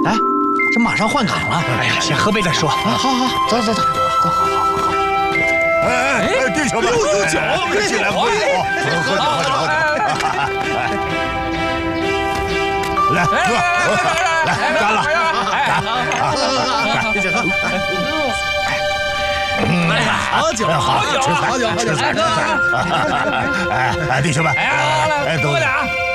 哎，这马上换岗了。 哎呀，先喝杯再说。 好，走。 哎，弟兄们，有酒，进来喝酒，喝酒。来，喝，来，干了， 好酒， 吃饭。哎，弟兄们， 来，多点。